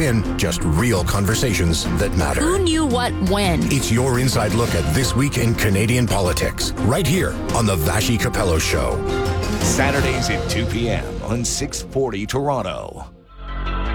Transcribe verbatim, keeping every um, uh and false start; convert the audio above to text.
in, just real conversations that matter. Who knew what when? It's your inside look at this week in Canadian politics, right here on the Vassy Capello Show. Saturdays at two p.m. on six forty Toronto.